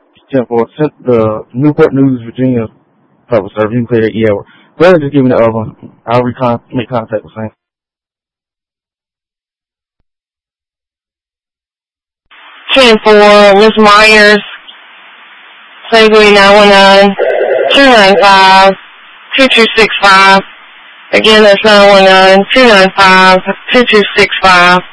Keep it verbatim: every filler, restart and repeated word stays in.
ten four, the Newport News, Virginia public service. You can clear that E hour. Go ahead and just give me the other one. I'll recon- make contact with Sam. ten four, Miss Myers, Slavery nine one nine, two nine five, two two six five. Again, that's nine one nine, two nine five, two two six five.